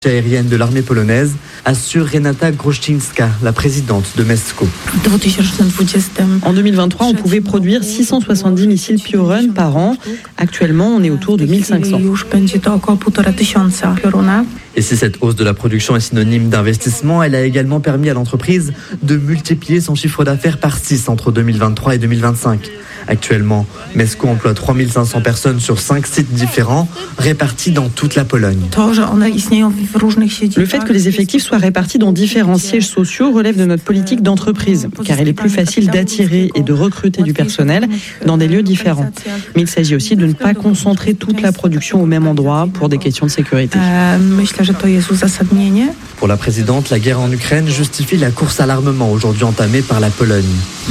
aérienne de l'armée polonaise, assure Renata Groszczyńska, la présidente de Mesco. En 2023, on pouvait produire 670 missiles Piorun par an. Actuellement, on est autour de 1500. Et si cette hausse de la production est synonyme d'investissement, elle a également permis à l'entreprise de multiplier son chiffre d'affaires par 6 entre 2023 et 2025. Actuellement, Mesco emploie 3500 personnes sur 5 sites différents, répartis dans toute la Pologne. Le fait que les effectifs soient répartis dans différents sièges sociaux relève de notre politique d'entreprise, car il est plus facile d'attirer et de recruter du personnel dans des lieux différents. Mais il s'agit aussi de ne pas concentrer toute la production au même endroit pour des questions de sécurité. Pour la présidente, la guerre en Ukraine justifie la course à l'armement aujourd'hui entamée par la Pologne.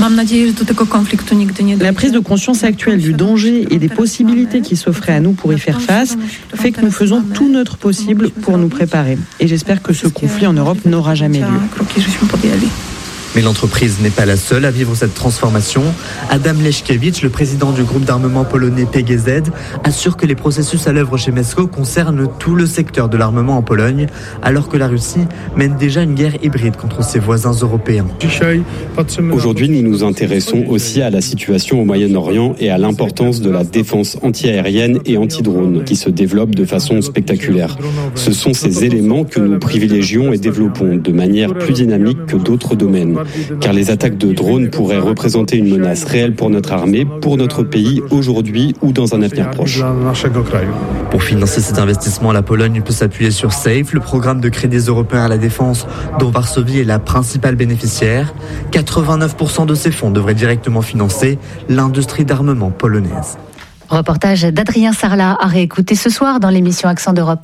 La prise de conscience actuelle du danger et des possibilités qui s'offraient à nous pour y faire face fait que nous faisons tout notre possible pour nous préparer. Et j'espère que ce conflit en Europe n'aura jamais lieu. Mais l'entreprise n'est pas la seule à vivre cette transformation. Adam Leszkiewicz, le président du groupe d'armement polonais PGZ, assure que les processus à l'œuvre chez Mesco concernent tout le secteur de l'armement en Pologne, alors que la Russie mène déjà une guerre hybride contre ses voisins européens. Aujourd'hui, nous nous intéressons aussi à la situation au Moyen-Orient et à l'importance de la défense anti-aérienne et anti-drone qui se développe de façon spectaculaire. Ce sont ces éléments que nous privilégions et développons de manière plus dynamique que d'autres domaines. Car les attaques de drones pourraient représenter une menace réelle pour notre armée, pour notre pays, aujourd'hui ou dans un avenir proche. Pour financer cet investissement, la Pologne peut s'appuyer sur SAFE, le programme de crédits européens à la défense dont Varsovie est la principale bénéficiaire. 89% de ces fonds devraient directement financer l'industrie d'armement polonaise. Reportage d'Adrien Sarlat à réécouter ce soir dans l'émission Accent d'Europe.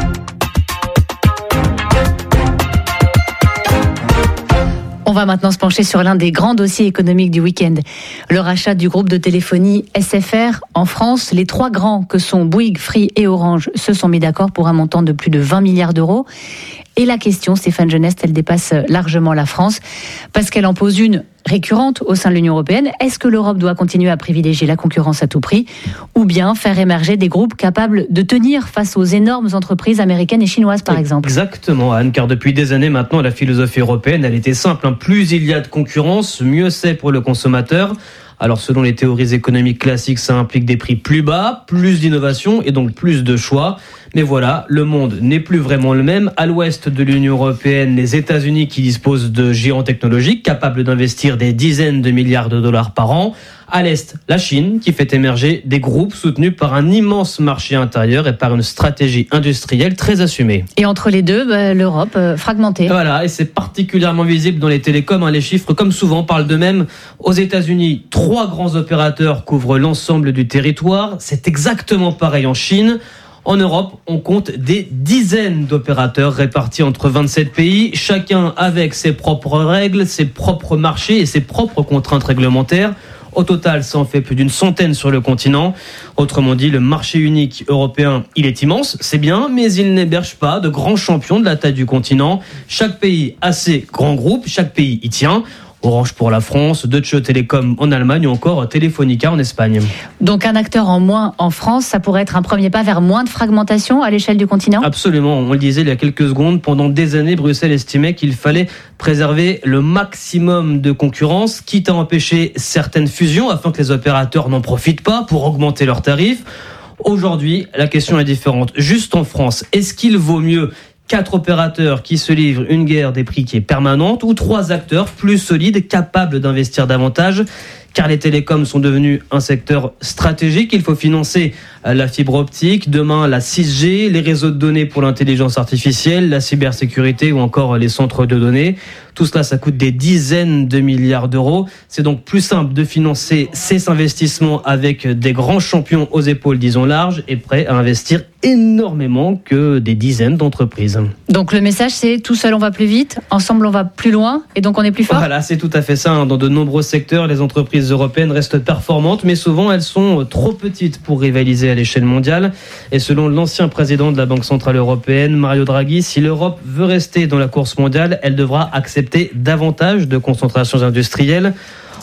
On va maintenant se pencher sur l'un des grands dossiers économiques du week-end. Le rachat du groupe de téléphonie SFR en France. Les trois grands que sont Bouygues, Free et Orange se sont mis d'accord pour un montant de plus de 20 milliards d'euros. Et la question, Stéphane Genest, elle dépasse largement la France parce qu'elle en pose une récurrente au sein de l'Union européenne. Est-ce que l'Europe doit continuer à privilégier la concurrence à tout prix ou bien faire émerger des groupes capables de tenir face aux énormes entreprises américaines et chinoises, par exemple ? Exactement, Anne, car depuis des années maintenant, la philosophie européenne, elle était simple. Plus il y a de concurrence, mieux c'est pour le consommateur. Alors selon les théories économiques classiques, ça implique des prix plus bas, plus d'innovation et donc plus de choix. Mais voilà, le monde n'est plus vraiment le même. À l'ouest de l'Union européenne, les États-Unis qui disposent de géants technologiques capables d'investir des dizaines de milliards de dollars par an. À l'est, la Chine qui fait émerger des groupes soutenus par un immense marché intérieur et par une stratégie industrielle très assumée. Et entre les deux, l'Europe fragmentée. Voilà, et c'est particulièrement visible dans les télécoms. Les chiffres, comme souvent, parlent d'eux-mêmes. Aux États-Unis, 3 grands opérateurs couvrent l'ensemble du territoire. C'est exactement pareil en Chine. En Europe, on compte des dizaines d'opérateurs répartis entre 27 pays, chacun avec ses propres règles, ses propres marchés et ses propres contraintes réglementaires. Au total, ça en fait plus d'une centaine sur le continent. Autrement dit, le marché unique européen, il est immense, c'est bien, mais il n'héberge pas de grands champions de la taille du continent. Chaque pays a ses grands groupes, chaque pays y tient. Orange pour la France, Deutsche Telekom en Allemagne ou encore Telefonica en Espagne. Donc un acteur en moins en France, ça pourrait être un premier pas vers moins de fragmentation à l'échelle du continent ? Absolument, on le disait il y a quelques secondes, pendant des années, Bruxelles estimait qu'il fallait préserver le maximum de concurrence, quitte à empêcher certaines fusions afin que les opérateurs n'en profitent pas pour augmenter leurs tarifs. Aujourd'hui, la question est différente. Juste en France, est-ce qu'il vaut mieux 4 opérateurs qui se livrent une guerre des prix qui est permanente ou 3 acteurs plus solides capables d'investir davantage ? Car les télécoms sont devenus un secteur stratégique. Il faut financer la fibre optique, demain la 6G, les réseaux de données pour l'intelligence artificielle, la cybersécurité ou encore les centres de données. Tout cela, ça coûte des dizaines de milliards d'euros. C'est donc plus simple de financer ces investissements avec des grands champions aux épaules, disons larges, et prêts à investir énormément que des dizaines d'entreprises. Donc le message, c'est tout seul on va plus vite, ensemble on va plus loin, et donc on est plus fort ? Voilà, c'est tout à fait ça. Dans de nombreux secteurs, les entreprises européennes restent performantes, mais souvent elles sont trop petites pour rivaliser à l'échelle mondiale. Et selon l'ancien président de la Banque Centrale Européenne, Mario Draghi, si l'Europe veut rester dans la course mondiale, elle devra accepter davantage de concentrations industrielles.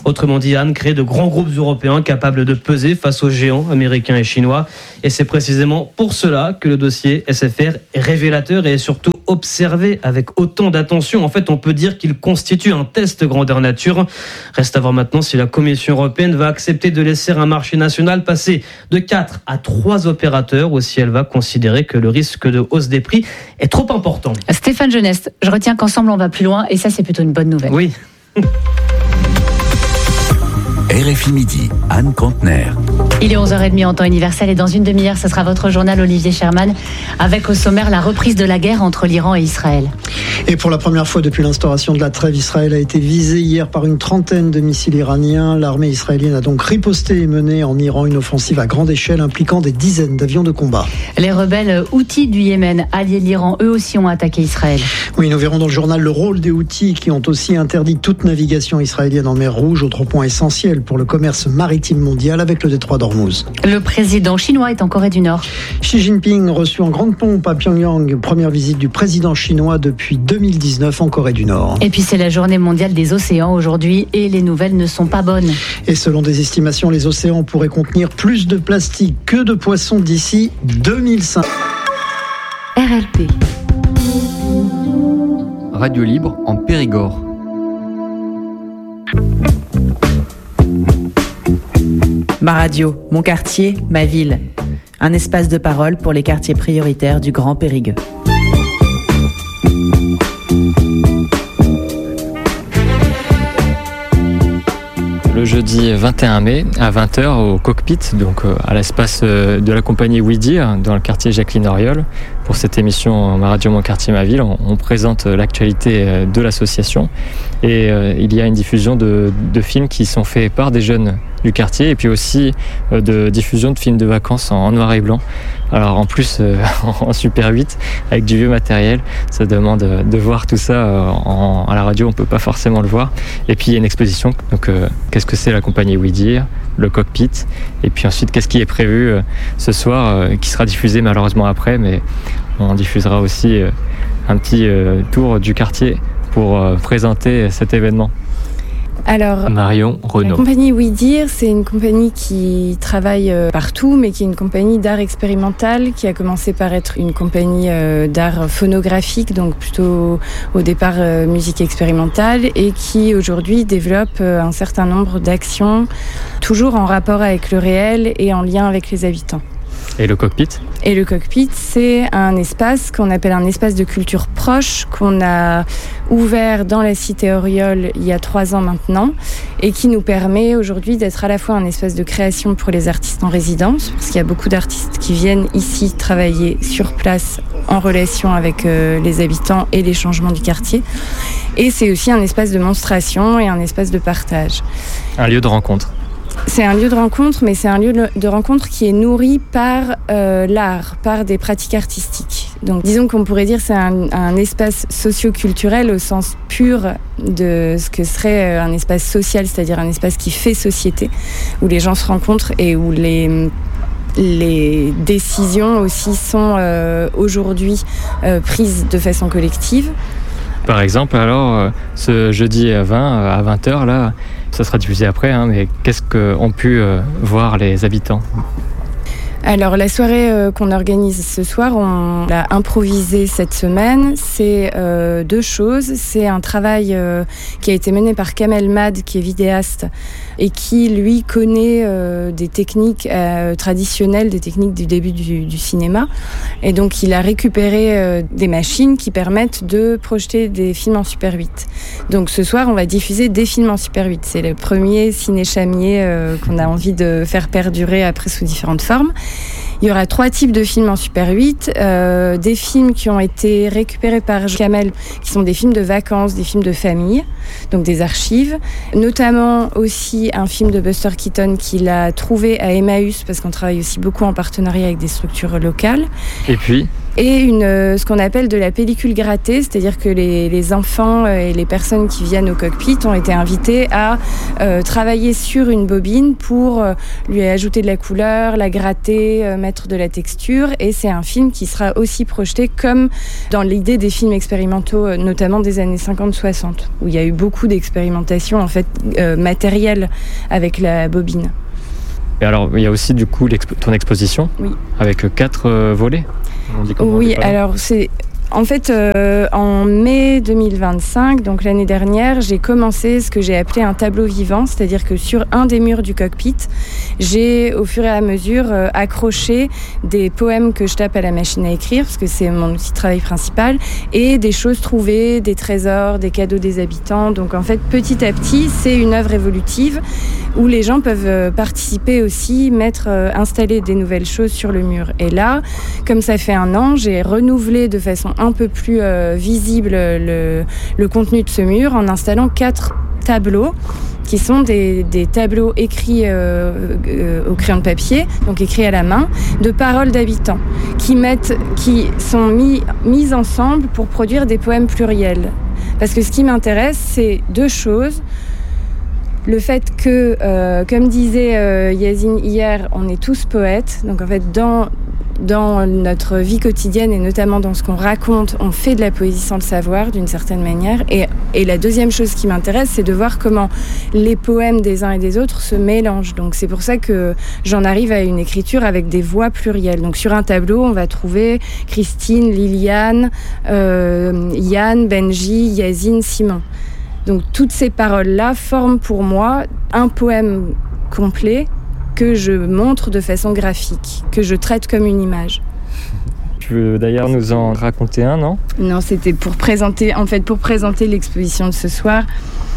Autrement dit, Anne, créer de grands groupes européens capables de peser face aux géants américains et chinois. Et c'est précisément pour cela que le dossier SFR est révélateur et est surtout observé avec autant d'attention. En fait, on peut dire qu'il constitue un test grandeur nature. Reste à voir maintenant si la Commission européenne va accepter de laisser un marché national passer de 4 à 3 opérateurs ou si elle va considérer que le risque de hausse des prix est trop important. Stéphane Jeunesse, je retiens qu'ensemble on va plus loin et ça c'est plutôt une bonne nouvelle. Oui. RFI Midi, Anne Contener. Il est 11h30 en temps universel et dans une demi-heure, ce sera votre journal Olivier Sherman avec au sommaire la reprise de la guerre entre l'Iran et Israël. Et pour la première fois depuis l'instauration de la trêve, Israël a été visé hier par une trentaine de missiles iraniens. L'armée israélienne a donc riposté et mené en Iran une offensive à grande échelle impliquant des dizaines d'avions de combat. Les rebelles Houthis du Yémen, alliés de l'Iran, eux aussi ont attaqué Israël. Oui, nous verrons dans le journal le rôle des Houthis qui ont aussi interdit toute navigation israélienne en mer Rouge, autre point essentiel pour le commerce maritime mondial avec le détroit d'Ormuz. Le président chinois est en Corée du Nord. Xi Jinping reçu en grande pompe à Pyongyang, première visite du président chinois depuis 2019 en Corée du Nord. Et puis c'est la journée mondiale des océans aujourd'hui et les nouvelles ne sont pas bonnes. Et selon des estimations, les océans pourraient contenir plus de plastique que de poissons d'ici 2005. RLP. Radio libre en Périgord. Ma radio, mon quartier, ma ville. Un espace de parole pour les quartiers prioritaires du Grand Périgueux. Le jeudi 21 mai à 20h au Cockpit, donc à l'espace de la compagnie Oui Dire dans le quartier Jacqueline Auriol. Pour cette émission Ma radio, mon quartier, ma ville, on présente l'actualité de l'association et il y a une diffusion de films qui sont faits par des jeunes du quartier et puis aussi de diffusion de films de vacances en noir et blanc. Alors en plus en Super 8 avec du vieux matériel, ça demande de voir tout ça à la radio, on peut pas forcément le voir. Et puis il y a une exposition, donc qu'est-ce que c'est la compagnie Oui Dire, le Cockpit, et puis ensuite qu'est-ce qui est prévu ce soir qui sera diffusé malheureusement après, mais on diffusera aussi un petit tour du quartier pour présenter cet événement. Alors, Marion Renaud. La compagnie Oui Dire, c'est une compagnie qui travaille partout, mais qui est une compagnie d'art expérimental, qui a commencé par être une compagnie d'art phonographique, donc plutôt au départ musique expérimentale, et qui aujourd'hui développe un certain nombre d'actions, toujours en rapport avec le réel et en lien avec les habitants. Et le Cockpit ? Et le Cockpit, c'est un espace qu'on appelle un espace de culture proche, qu'on a ouvert dans la cité Auriol il y a 3 ans maintenant, et qui nous permet aujourd'hui d'être à la fois un espace de création pour les artistes en résidence, parce qu'il y a beaucoup d'artistes qui viennent ici travailler sur place en relation avec les habitants et les changements du quartier. Et c'est aussi un espace de monstration et un espace de partage. Un lieu de rencontre. C'est un lieu de rencontre, mais c'est un lieu de rencontre qui est nourri par l'art, par des pratiques artistiques. Donc disons qu'on pourrait dire que c'est un espace socio-culturel au sens pur de ce que serait un espace social, c'est-à-dire un espace qui fait société, où les gens se rencontrent et où les décisions aussi sont aujourd'hui prises de façon collective. Par exemple, alors, ce jeudi à 20h, là, ça sera diffusé après, hein, mais qu'est-ce qu'ont pu voir les habitants ? Alors la soirée qu'on organise ce soir, on l'a improvisée cette semaine. C'est 2 choses. C'est un travail qui a été mené par Kamel Mad, qui est vidéaste et qui, lui, connaît des techniques traditionnelles, des techniques du début du cinéma. Et donc il a récupéré des machines qui permettent de projeter des films en Super 8. Donc ce soir, on va diffuser des films en Super 8. C'est le premier ciné-chamier qu'on a envie de faire perdurer après sous différentes formes. Il y aura 3 types de films en Super 8, des films qui ont été récupérés par Kamel, qui sont des films de vacances, des films de famille, donc des archives, notamment aussi un film de Buster Keaton qu'il a trouvé à Emmaüs, parce qu'on travaille aussi beaucoup en partenariat avec des structures locales. Et puis et ce qu'on appelle de la pellicule grattée, c'est-à-dire que les enfants et les personnes qui viennent au cockpit ont été invités à travailler sur une bobine pour lui ajouter de la couleur, la gratter, mettre de la texture, et c'est un film qui sera aussi projeté comme dans l'idée des films expérimentaux, notamment des années 50-60, où il y a eu beaucoup d'expérimentations en fait matérielles avec la bobine. Et alors, il y a aussi du coup ton exposition, oui, avec 4 volets. Oui, alors c'est... En fait, en mai 2025, donc l'année dernière, j'ai commencé ce que j'ai appelé un tableau vivant, c'est-à-dire que sur un des murs du cockpit, j'ai au fur et à mesure accroché des poèmes que je tape à la machine à écrire, parce que c'est mon outil de travail principal, et des choses trouvées, des trésors, des cadeaux des habitants. Donc en fait, petit à petit, c'est une œuvre évolutive où les gens peuvent participer aussi, installer des nouvelles choses sur le mur. Et là, comme ça fait 1 an, j'ai renouvelé de façon un peu plus visible le contenu de ce mur en installant 4 tableaux qui sont des tableaux écrits au crayon de papier, donc écrits à la main, de paroles d'habitants qui sont mis ensemble pour produire des poèmes pluriels. Parce que ce qui m'intéresse, c'est 2 choses. Le fait que, comme disait Yazine hier, on est tous poètes. Donc en fait, dans notre vie quotidienne et notamment dans ce qu'on raconte, on fait de la poésie sans le savoir d'une certaine manière. Et la deuxième chose qui m'intéresse, c'est de voir comment les poèmes des uns et des autres se mélangent. Donc c'est pour ça que j'en arrive à une écriture avec des voix plurielles. Donc sur un tableau, on va trouver Christine, Liliane, Yann, Benji, Yazine, Simon. Donc toutes ces paroles-là forment pour moi un poème complet que je montre de façon graphique, que je traite comme une image. Tu veux d'ailleurs nous en raconter un, non ? Non, c'était pour présenter l'exposition de ce soir.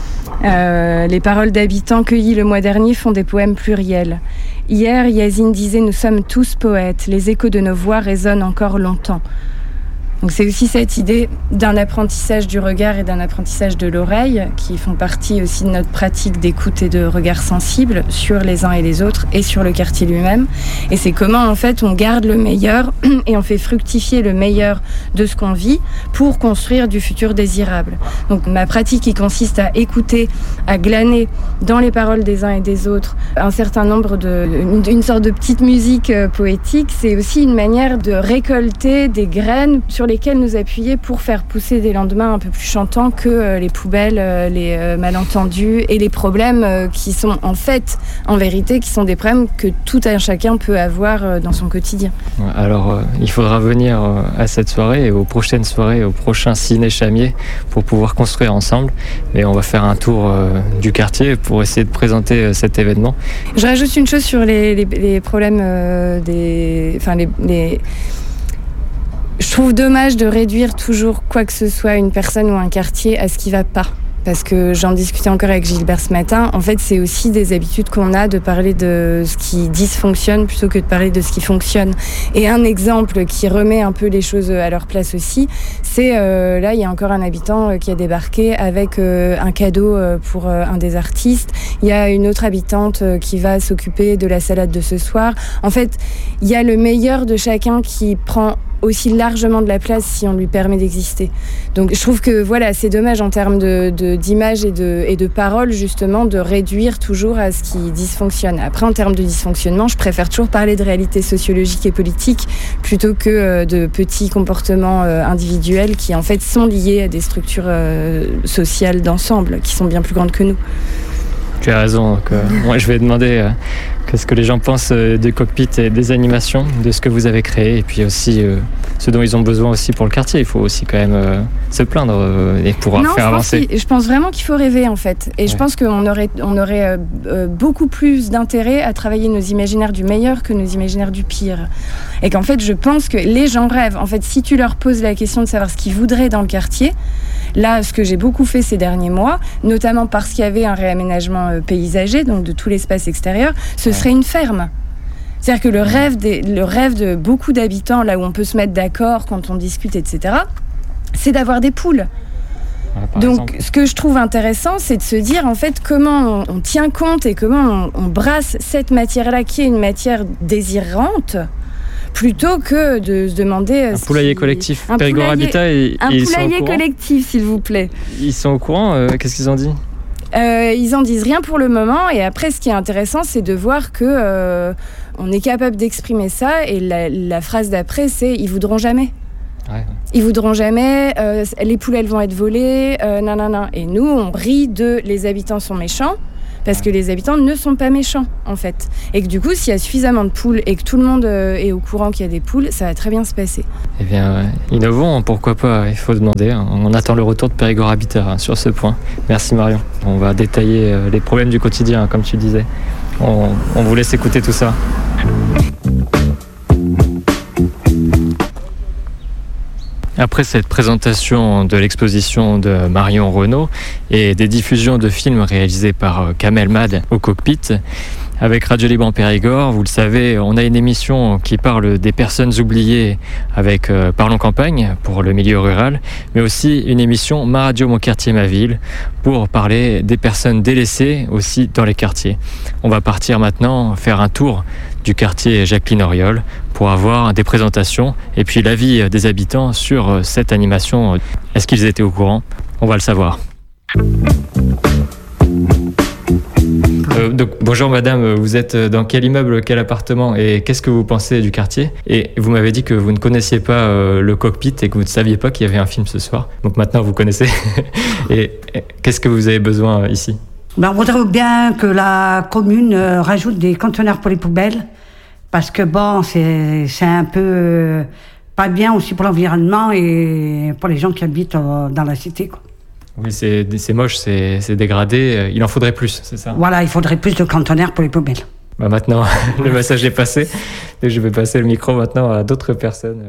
Les paroles d'habitants cueillis le mois dernier font des poèmes pluriels. Hier, Yazine disait « Nous sommes tous poètes, les échos de nos voix résonnent encore longtemps ». Donc c'est aussi cette idée d'un apprentissage du regard et d'un apprentissage de l'oreille qui font partie aussi de notre pratique d'écoute et de regard sensible sur les uns et les autres et sur le quartier lui-même. Et c'est comment en fait on garde le meilleur et on fait fructifier le meilleur de ce qu'on vit pour construire du futur désirable. Donc ma pratique qui consiste à écouter, à glaner dans les paroles des uns et des autres un certain nombre une sorte de petite musique poétique, c'est aussi une manière de récolter des graines sur lesquels nous appuyer pour faire pousser des lendemains un peu plus chantants que les poubelles, les malentendus et les problèmes qui sont en vérité, qui sont des problèmes que tout un chacun peut avoir dans son quotidien. Alors, il faudra venir à cette soirée et aux prochaines soirées, au prochain Ciné Chamier pour pouvoir construire ensemble. Mais on va faire un tour du quartier pour essayer de présenter cet événement. Je rajoute une chose sur les problèmes Je trouve dommage de réduire toujours quoi que ce soit, une personne ou un quartier, à ce qui va pas. Parce que j'en discutais encore avec Gilbert ce matin. En fait, c'est aussi des habitudes qu'on a de parler de ce qui dysfonctionne plutôt que de parler de ce qui fonctionne. Et un exemple qui remet un peu les choses à leur place aussi, c'est là, il y a encore un habitant qui a débarqué avec un cadeau pour un des artistes. Il y a une autre habitante qui va s'occuper de la salade de ce soir. En fait, il y a le meilleur de chacun qui prend aussi largement de la place si on lui permet d'exister. Donc je trouve que voilà, c'est dommage en termes d'image et de paroles justement de réduire toujours à ce qui dysfonctionne. Après, en termes de dysfonctionnement, je préfère toujours parler de réalité sociologique et politique plutôt que de petits comportements individuels qui en fait sont liés à des structures sociales d'ensemble qui sont bien plus grandes que nous. Tu as raison. Donc, moi, je vais demander qu'est-ce que les gens pensent des cockpits et des animations, de ce que vous avez créé, et puis aussi ce dont ils ont besoin aussi pour le quartier. Il faut aussi quand même se plaindre et pouvoir faire avancer. Je pense vraiment qu'il faut rêver en fait. Et je pense qu'on aurait beaucoup plus d'intérêt à travailler nos imaginaires du meilleur que nos imaginaires du pire. Et qu'en fait, je pense que les gens rêvent. En fait, si tu leur poses la question de savoir ce qu'ils voudraient dans le quartier, là, ce que j'ai beaucoup fait ces derniers mois, notamment parce qu'il y avait un réaménagement paysager, donc de tout l'espace extérieur, ce serait une ferme. C'est-à-dire que le rêve de beaucoup d'habitants, là où on peut se mettre d'accord quand on discute, etc., c'est d'avoir des poules. Donc, ce que je trouve intéressant, c'est de se dire, en fait, comment on tient compte et comment on brasse cette matière-là, qui est une matière désirante, plutôt que de se demander... Un poulailler collectif. Périgord Habitat, ils sont au courant. Un poulailler collectif, s'il vous plaît. Ils sont au courant, qu'est-ce qu'ils ont dit ? Ils en disent rien pour le moment, et après ce qui est intéressant c'est de voir que on est capable d'exprimer ça, et la phrase d'après c'est « ils voudront jamais ». Ouais. Ils voudront jamais, les poules elles vont être volées, nanana. Et nous on rit de « les habitants sont méchants ». Parce que les habitants ne sont pas méchants, en fait. Et que du coup, s'il y a suffisamment de poules et que tout le monde est au courant qu'il y a des poules, ça va très bien se passer. Eh bien, innovons, pourquoi pas, il faut demander. On attend le retour de Périgord Habitat sur ce point. Merci Marion. On va détailler les problèmes du quotidien, comme tu disais. On vous laisse écouter tout ça. Après cette présentation de l'exposition de Marion Renaud et des diffusions de films réalisés par Kamel Mad au cockpit, avec Radio Libre en Périgord, vous le savez, on a une émission qui parle des personnes oubliées avec Parlons Campagne pour le milieu rural, mais aussi une émission Ma Radio, mon quartier, ma ville pour parler des personnes délaissées aussi dans les quartiers. On va partir maintenant faire un tour du quartier Jacqueline Auriol pour avoir des présentations et puis l'avis des habitants sur cette animation. Est-ce qu'ils étaient au courant ? On va le savoir. Donc, bonjour madame, vous êtes dans quel immeuble, quel appartement et qu'est-ce que vous pensez du quartier ? Et vous m'avez dit que vous ne connaissiez pas le cockpit et que vous ne saviez pas qu'il y avait un film ce soir. Donc maintenant vous connaissez. Et qu'est-ce que vous avez besoin ici ? On voudrait bien que la commune rajoute des conteneurs pour les poubelles parce que bon, c'est un peu pas bien aussi pour l'environnement et pour les gens qui habitent dans la cité, quoi. Oui, c'est moche, c'est dégradé. Il en faudrait plus, c'est ça ? Voilà, il faudrait plus de conteneurs pour les poubelles. Bah maintenant, le message est passé. Et je vais passer le micro maintenant à d'autres personnes.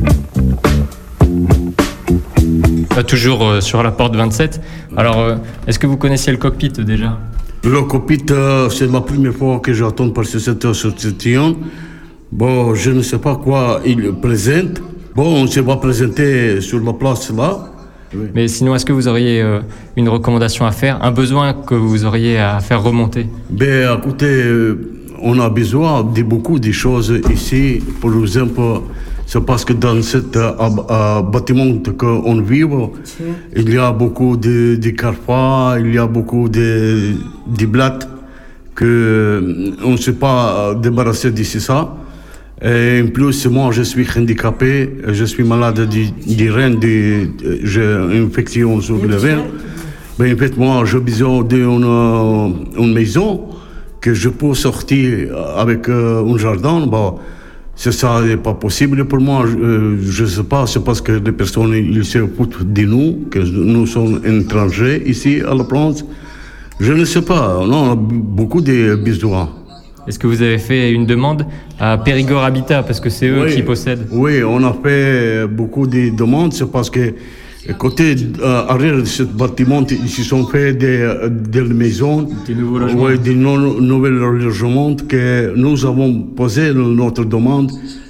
Toujours sur la porte 27. Alors, est-ce que vous connaissiez le cockpit déjà ? Le cockpit, c'est la première fois que j'entends parler de cette association. Bon, je ne sais pas quoi il présente. Bon, on se va présenter sur la place là. Oui. Mais sinon, est-ce que vous auriez une recommandation à faire, un besoin que vous auriez à faire remonter ? Ben, écoutez, on a besoin de beaucoup de choses ici. Par exemple, c'est parce que dans ce bâtiment qu'on vit, il y a beaucoup de carrefours, il y a beaucoup de blattes qu'on ne sait pas débarrasser d'ici ça. Et en plus, moi, je suis handicapé, je suis malade du rein, j'ai une infection sur le rein. Mais en fait, moi, j'ai besoin d'une maison que je peux sortir avec un jardin. Bon, ça n'est pas possible pour moi. Je ne sais pas, c'est parce que les personnes ils se foutent de nous, que nous sommes étrangers ici à la France. Je ne sais pas, on a beaucoup de besoins. Est-ce que vous avez fait une demande à Périgord Habitat, parce que c'est eux qui possèdent ? Oui, on a fait beaucoup de demandes, c'est parce que côté arrière de ce bâtiment, ils se sont fait des maisons, des nouveaux logements. Oui, des nouveaux logements que nous avons posé notre demande.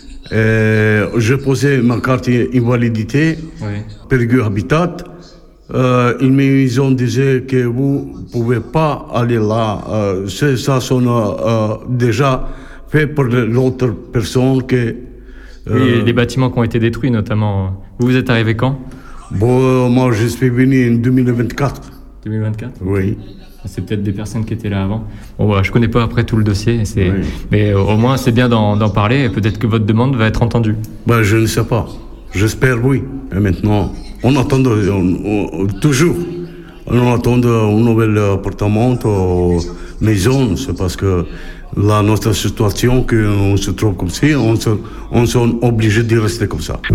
J'ai posé ma carte invalidité, Périgord Habitat. Ils me disaient que vous ne pouvez pas aller là. Ça sont déjà fait pour l'autre personne. Oui, les bâtiments qui ont été détruits notamment. Vous êtes arrivé quand ? Bon, moi je suis venu en 2024. 2024 ? Oui. C'est peut-être des personnes qui étaient là avant. Bon, bah, je ne connais pas après tout le dossier, mais au moins c'est bien d'en parler et peut-être que votre demande va être entendue. Ben, je ne sais pas. J'espère oui. Et maintenant, on attend toujours. On attend un nouvel appartement, maison. C'est parce que notre situation, qu'on se trouve comme ça, on est obligé de rester comme ça.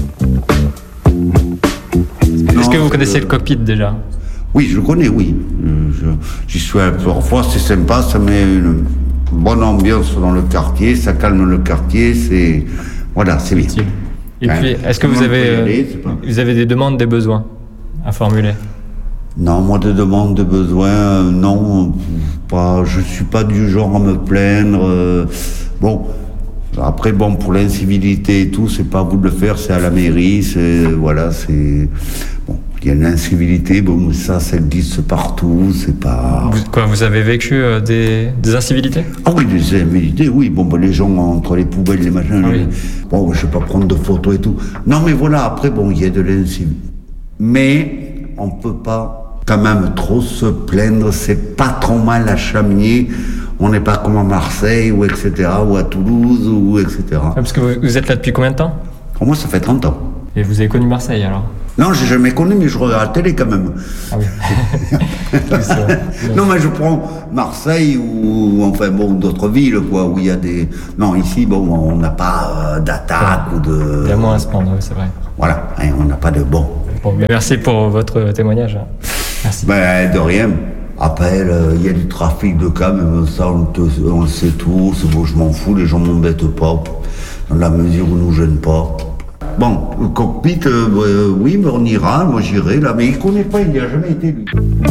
Est-ce que vous connaissez le cockpit déjà ? Oui, je le connais, oui. J'y suis parfois, c'est sympa, ça met une bonne ambiance dans le quartier, ça calme le quartier, c'est bien. Et puis, est-ce que vous avez des demandes, des besoins à formuler ? Non, moi, des demandes, des besoins, non. Je ne suis pas du genre à me plaindre. Après, pour l'incivilité et tout, c'est pas à vous de le faire, c'est à la mairie, il Il y a une incivilité, bon, ça existe partout, c'est pas... Vous avez vécu des incivilités ? Ah oui, des incivilités, oui. Bon, les gens entre les poubelles, les machins, bon, je vais pas prendre de photos et tout. Non, mais voilà, après, bon, il y a de l'incivilité. Mais on peut pas quand même trop se plaindre, c'est pas trop mal à Chamiers. On n'est pas comme à Marseille, ou etc., ou à Toulouse, ou etc. Parce que vous êtes là depuis combien de temps ? Pour moi, ça fait 30 ans. Et vous avez connu Marseille, alors ? Non, j'ai jamais connu, mais je regarde la télé quand même. Ah oui. Non, mais je prends Marseille ou enfin bon d'autres villes quoi où il y a des. Non, ici bon, on n'a pas d'attaque ou de. Il y a moins à se prendre, c'est vrai. Voilà, on n'a pas de bon. Merci pour votre témoignage. Merci. Ben de rien. Après, il y a du trafic de cas, mais ça on le sait tous. Bon, je m'en fous, les gens m'embêtent pas dans la mesure où ils nous gênent pas. Bon, le cockpit, oui, mais on ira, moi j'irai là, mais il ne connaît pas, il n'y a jamais été lui.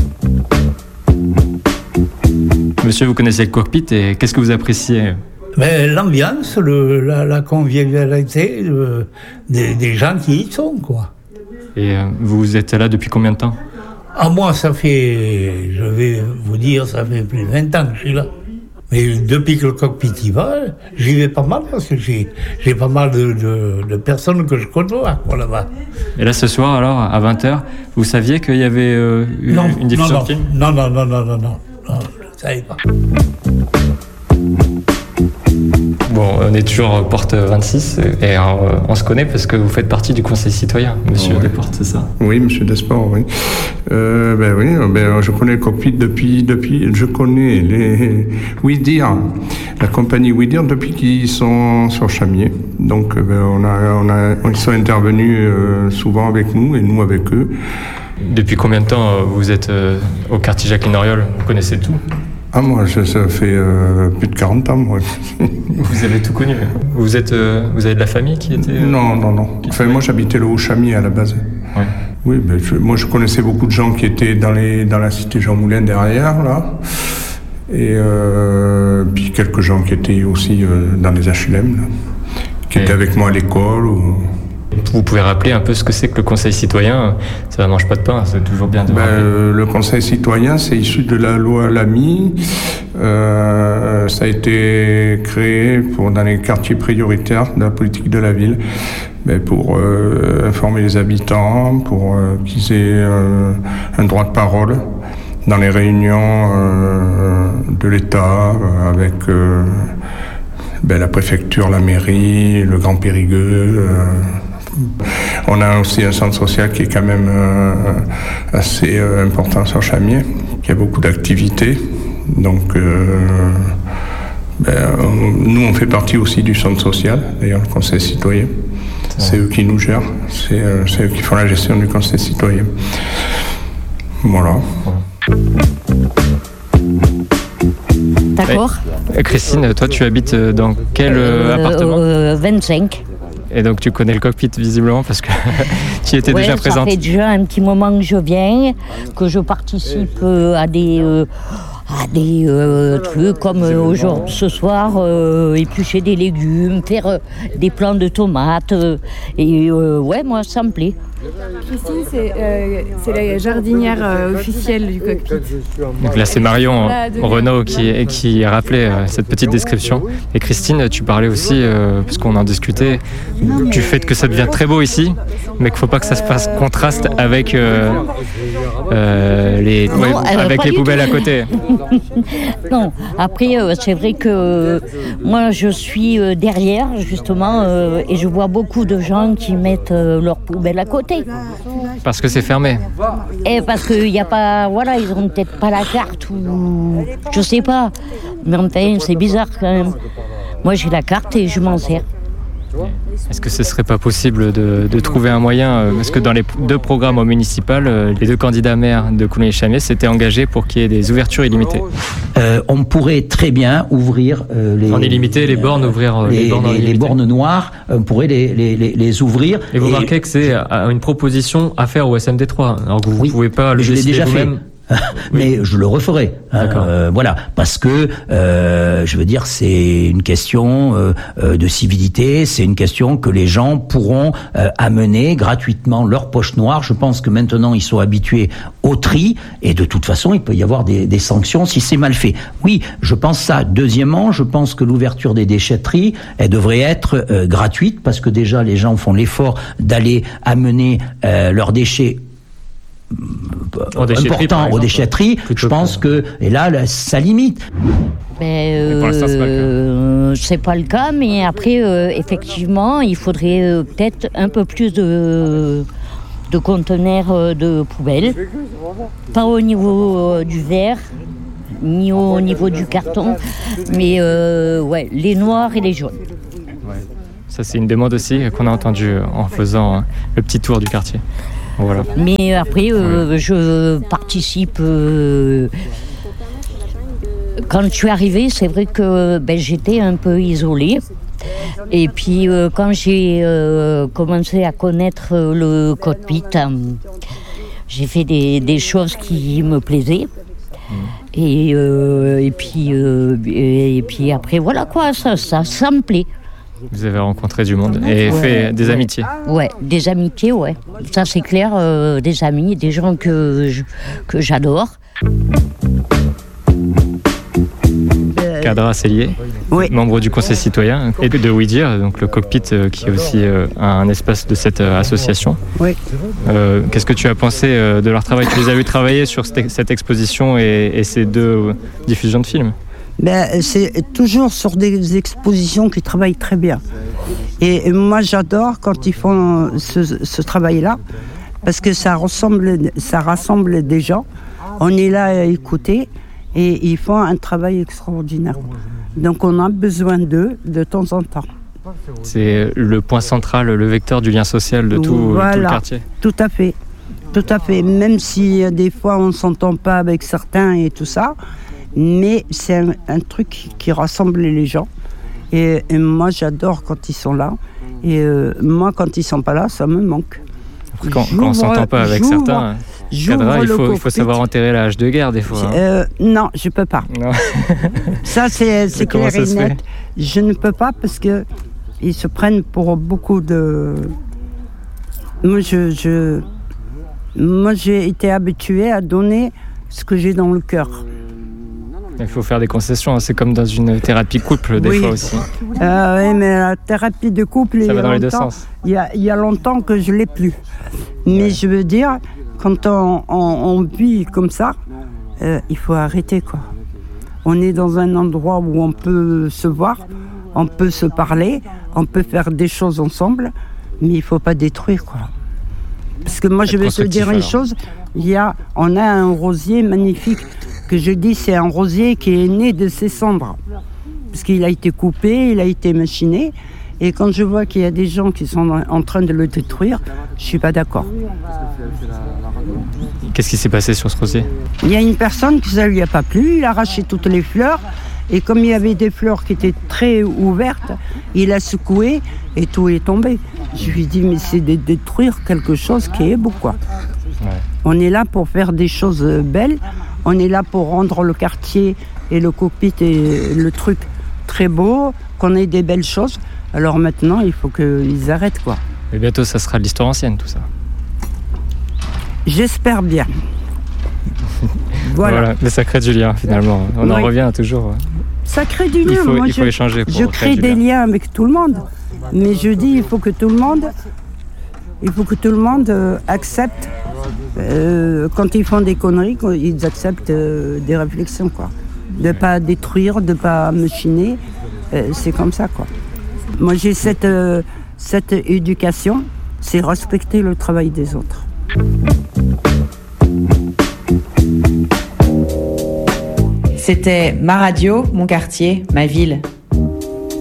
Monsieur, vous connaissez le cockpit et qu'est-ce que vous appréciez ? Mais l'ambiance, la convivialité des gens qui y sont, quoi. Et vous êtes là depuis combien de temps ? Ah, moi, ça fait, je vais vous dire, ça fait plus de 20 ans que je suis là. Mais depuis que le cockpit y va, j'y vais pas mal parce que j'ai pas mal de personnes que je côtoie là-bas. Et là, ce soir, alors, à 20h, vous saviez qu'il y avait une diffusion de film ? Non, je ne savais pas. Bon, on est toujours porte 26 et on se connaît parce que vous faites partie du Conseil citoyen, monsieur Desportes, c'est ça ? Oui, monsieur Desportes, oui. Je connais le cockpit depuis je connais les Ouidir, la compagnie Ouidir depuis qu'ils sont sur Chamiers. Donc, ils sont intervenus souvent avec nous et nous avec eux. Depuis combien de temps vous êtes au quartier Jacqueline Auriol ? Vous connaissez tout ? Ah, moi, ça fait plus de 40 ans, moi. Vous avez tout connu. Vous avez de la famille qui était... Non. Enfin, moi, j'habitais le Haut-Chamiers à la base. Ouais. Oui, moi, je connaissais beaucoup de gens qui étaient dans la cité Jean Moulin derrière, là. Et puis quelques gens qui étaient aussi dans les HLM, là, qui étaient avec moi à l'école. Vous pouvez rappeler un peu ce que c'est que le Conseil citoyen ? Ça ne mange pas de pain, c'est toujours bien de rappeler. Le Conseil citoyen, c'est issu de la loi Lamy. Ça a été créé dans les quartiers prioritaires de la politique de la ville, pour informer les habitants, pour qu'ils aient un droit de parole dans les réunions de l'État avec la préfecture, la mairie, le Grand Périgueux. On a aussi un centre social qui est quand même assez important sur Chamiers, qui a beaucoup d'activités. Donc, nous, on fait partie aussi du centre social, d'ailleurs, le Conseil citoyen. C'est eux qui nous gèrent, c'est eux qui font la gestion du Conseil citoyen. Voilà. D'accord. Christine, toi, tu habites dans quel appartement ? 25. Et donc tu connais le cockpit visiblement parce que tu y étais déjà présente. Ça fait déjà un petit moment que je viens, que je participe à des trucs comme aujourd'hui, ce soir, éplucher des légumes, faire des plants de tomates. Moi ça me plaît. Christine, c'est la jardinière officielle du cockpit. Donc là, c'est Marion Renaud qui a rappelé cette petite description. Et Christine, tu parlais aussi, parce qu'on en discutait, du fait que ça devient très beau ici, mais qu'il ne faut pas que ça se passe contraste avec les poubelles à côté. Non, après, c'est vrai que moi, je suis derrière, justement, et je vois beaucoup de gens qui mettent leurs poubelles à côté. Parce que c'est fermé. Et parce qu'il n'y a pas... Voilà, ils n'ont peut-être pas la carte ou... Je sais pas. Mais enfin, c'est bizarre quand même. Moi, j'ai la carte et je m'en sers. Est-ce que ce ne serait pas possible de trouver un moyen, parce que dans les deux programmes au municipal, les deux candidats maires de Coulommiers-Chamiers s'étaient engagés pour qu'il y ait des ouvertures illimitées. On pourrait très bien ouvrir les bornes, ouvrir les bornes noires, on pourrait les ouvrir. Et vous remarquez que c'est une proposition à faire au SMD3, alors que vous ne pouvez pas le décider vous-même. mais je le referai. Voilà, parce que je veux dire, c'est une question de civilité, c'est une question que les gens pourront amener gratuitement leur poche noire. Je pense que maintenant ils sont habitués au tri, et de toute façon il peut y avoir des sanctions si c'est mal fait. Oui, je pense ça. Deuxièmement, je pense que l'ouverture des déchetteries, elle devrait être gratuite, parce que déjà les gens font l'effort d'aller amener leurs déchets important aux déchetteries. Je pense que, et là, ça limite. C'est pas le cas, mais après, effectivement, il faudrait peut-être un peu plus de conteneurs de poubelles. Pas au niveau du verre, ni au niveau du carton, mais les noirs et les jaunes. Ça, c'est une demande aussi qu'on a entendue en faisant le petit tour du quartier. Voilà. Mais après, je participe. Quand je suis arrivée, c'est vrai que j'étais un peu isolée. Et puis, quand j'ai commencé à connaître le cockpit, j'ai fait des choses qui me plaisaient. Et puis après, voilà quoi, ça me plaît. Vous avez rencontré du monde et fait des amitiés. Ouais, des amitiés, ouais. Ça c'est clair, des amis, des gens que j'adore. Kadra Sellier, membre du Conseil citoyen et de WeDire, donc le cockpit qui est aussi un espace de cette association. Oui. Qu'est-ce que tu as pensé de leur travail? Tu les as vus travailler sur cette exposition et ces 2 diffusions de films? C'est toujours sur des expositions qui travaillent très bien. Et moi, j'adore quand ils font ce travail-là, parce que ça rassemble des gens. On est là à écouter, et ils font un travail extraordinaire. Donc on a besoin d'eux de temps en temps. C'est le point central, le vecteur du lien social de tout le quartier. Tout à fait. Tout à fait. Même si des fois on ne s'entend pas avec certains et tout ça, mais c'est un truc qui rassemble les gens. Et moi, j'adore quand ils sont là. Et moi, quand ils ne sont pas là, ça me manque. Quand on ne s'entend pas avec certains, Kadra, il faut savoir enterrer la hache de guerre des fois. Non, je ne peux pas. Non. Ça, c'est clair et net. Je ne peux pas parce qu'ils se prennent pour beaucoup de... Moi, j'ai été habituée à donner ce que j'ai dans le cœur. Il faut faire des concessions, c'est comme dans une thérapie couple des fois aussi. Oui, mais la thérapie de couple, ça va dans les 2 sens. Il y a longtemps que je ne l'ai plus. Mais je veux dire, quand on vit comme ça, il faut arrêter, quoi. On est dans un endroit où on peut se voir, on peut se parler, on peut faire des choses ensemble, mais il ne faut pas détruire, quoi. Parce que moi, je vais te dire une chose, on a un rosier magnifique, que je dis c'est un rosier qui est né de ses cendres. Parce qu'il a été coupé, il a été machiné, et quand je vois qu'il y a des gens qui sont en train de le détruire, je ne suis pas d'accord. Qu'est-ce qui s'est passé sur ce rosier? Il y a une personne que ça ne lui a pas plu, il a arraché toutes les fleurs, et comme il y avait des fleurs qui étaient très ouvertes, il a secoué et tout est tombé. Je lui ai dit, mais c'est de détruire quelque chose qui est beau, quoi. Ouais. On est là pour faire des choses belles, on est là pour rendre le quartier et le cockpit et le truc très beau, qu'on ait des belles choses. Alors maintenant, il faut qu'ils arrêtent, quoi. Et bientôt, ça sera de l'histoire ancienne, tout ça. J'espère bien. Voilà, le sacré du lien, finalement. On en revient toujours. Ça crée du lien. Il faut échanger pour je crée des liens avec tout le monde. Mais je dis, il faut que tout le monde accepte, quand ils font des conneries, ils acceptent des réflexions, quoi. De ne pas détruire, de ne pas machiner. C'est comme ça, quoi. Moi, j'ai cette éducation, c'est respecter le travail des autres. C'était ma radio, mon quartier, ma ville.